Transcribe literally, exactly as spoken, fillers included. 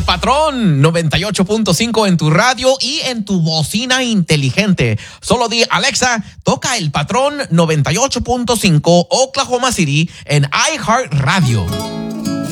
Patrón noventa y ocho punto cinco en tu radio y en tu bocina inteligente. Solo di, Alexa, toca El Patrón noventa y ocho punto cinco Oklahoma City en iHeartRadio.